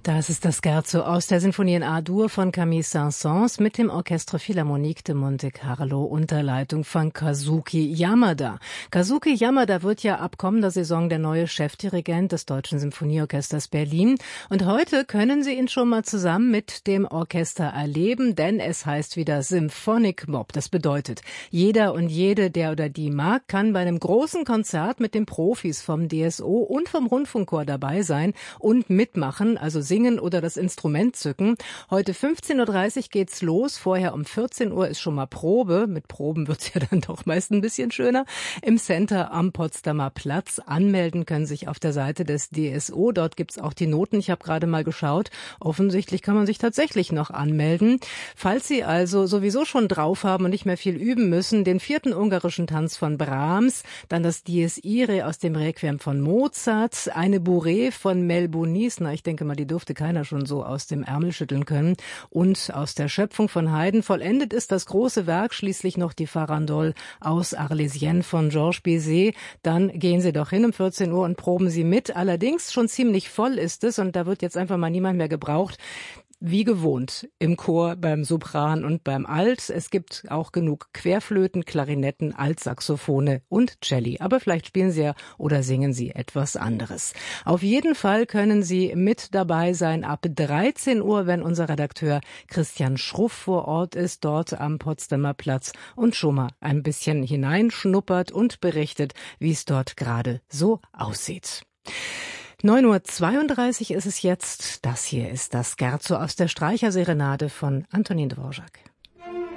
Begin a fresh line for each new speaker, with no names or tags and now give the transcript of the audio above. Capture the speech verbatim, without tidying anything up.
Das ist das Scherzo aus der Sinfonie in A-Dur von Camille Saint-Saëns mit dem Orchestre Philharmonique de Monte Carlo unter Leitung von Kazuki Yamada. Kazuki Yamada wird ja ab kommender Saison der neue Chefdirigent des Deutschen Sinfonieorchesters Berlin. Und heute können Sie ihn schon mal zusammen mit dem Orchester erleben, denn es heißt wieder Symphonic Mob. Das bedeutet, jeder und jede, der oder die mag, kann bei einem großen Konzert mit den Profis vom D S O und vom Rundfunkchor dabei sein und mitmachen, also singen oder das Instrument zücken. Heute fünfzehn Uhr dreißig geht's los. Vorher um vierzehn Uhr ist schon mal Probe. Mit Proben wird's ja dann doch meist ein bisschen schöner. Im Center am Potsdamer Platz. Anmelden können sich auf der Seite des D S O. Dort gibt's auch die Noten. Ich habe gerade mal geschaut. Offensichtlich kann man sich tatsächlich noch anmelden. Falls Sie also sowieso schon drauf haben und nicht mehr viel üben müssen, den vierten ungarischen Tanz von Brahms, dann das Dies Irae aus dem Requiem von Mozart, eine Bourrée von Melbonis, na ich denke mal, die dürfte keiner schon so aus dem Ärmel schütteln können. Und aus der Schöpfung von Haydn vollendet ist das große Werk schließlich noch die Farandole aus Arlésienne von Georges Bizet. Dann gehen Sie doch hin um vierzehn Uhr und proben Sie mit. Allerdings schon ziemlich voll ist es und da wird jetzt einfach mal niemand mehr gebraucht. Wie gewohnt im Chor, beim Sopran und beim Alt. Es gibt auch genug Querflöten, Klarinetten, Altsaxophone und Celli. Aber vielleicht spielen Sie ja oder singen Sie etwas anderes. Auf jeden Fall können Sie mit dabei sein ab dreizehn Uhr, wenn unser Redakteur Christian Schruff vor Ort ist, dort am Potsdamer Platz und schon mal ein bisschen hineinschnuppert und berichtet, wie es dort gerade so aussieht. neun Uhr zweiunddreißig ist es jetzt. Das hier ist das Scherzo aus der Streicherserenade von Antonin Dvorak.